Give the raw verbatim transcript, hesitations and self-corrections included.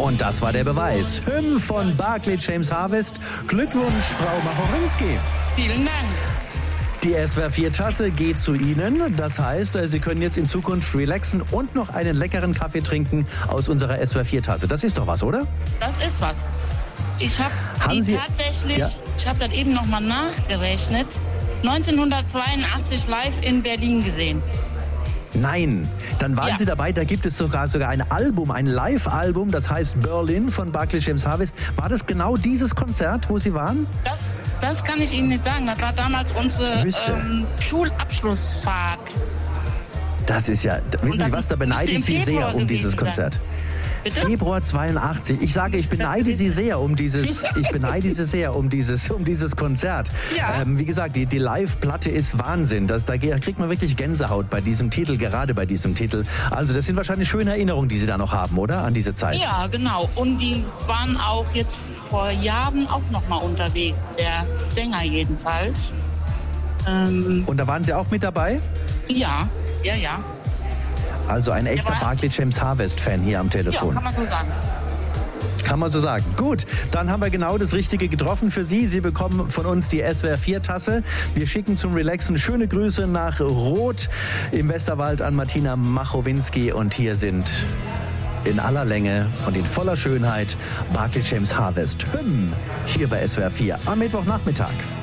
Und das war der Beweis. Hymn von Barclay James Harvest. Glückwunsch, Frau Machowinski. Vielen Dank. Die S W R vier Tasse geht zu Ihnen. Das heißt, Sie können jetzt in Zukunft relaxen und noch einen leckeren Kaffee trinken aus unserer S W R vier Tasse. Das ist doch was, oder? Das ist was. Ich habe die Sie, tatsächlich, ja. ich habe das eben nochmal nachgerechnet, neunzehnhundertzweiundachtzig live in Berlin gesehen. Nein, dann waren Ja. Sie dabei. Da gibt es sogar sogar ein Album, ein Live-Album, das heißt Berlin von Barclay James Harvest. War das genau dieses Konzert, wo Sie waren? Das, das kann ich Ihnen nicht sagen. Das war damals unsere Müsste. ähm, Schulabschlussfahrt. Das ist ja, wissen das Sie was, da beneide ich müsste im Sie sehr Februar um dieses gewesen sein. Konzert. Bitte? Februar zweiundachtzig. Ich sage, ich beneide Sie sehr um dieses, ich beneide Sie sehr um dieses, um dieses Konzert. Ja. Ähm, wie gesagt, die, die Live-Platte ist Wahnsinn. Das, da kriegt man wirklich Gänsehaut bei diesem Titel, gerade bei diesem Titel. Also das sind wahrscheinlich schöne Erinnerungen, die Sie da noch haben, oder? An diese Zeit. Ja, genau. Und die waren auch jetzt vor Jahren auch nochmal unterwegs. Der Sänger jedenfalls. Ähm, Und da waren Sie auch mit dabei? ja, ja, ja. Also ein echter war- Barclay James Harvest-Fan hier am Ja, Telefon. kann man so sagen. Kann man so sagen. Gut, dann haben wir genau das Richtige getroffen für Sie. Sie bekommen von uns die S W R vier Tasse. Wir schicken zum Relaxen schöne Grüße nach Roth im Westerwald an Martina Machowinski. Und hier sind in aller Länge und in voller Schönheit Barclay James Harvest. Hymn hier bei S W R vier am Mittwochnachmittag.